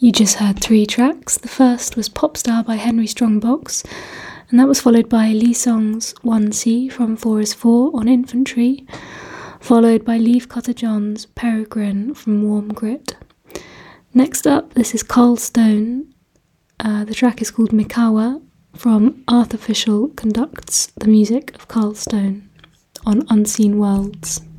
You just heard 3 tracks. The first was Popstar by Henry Strongbox, and that was followed by Lee Song's 1C from 4 is 4 on Infantry, followed by Leafcutter John's Peregrine from Warm Grit. Next up, this is Carl Stone. The track is called Mikawa from Artificial Conducts, the music of Carl Stone on Unseen Worlds.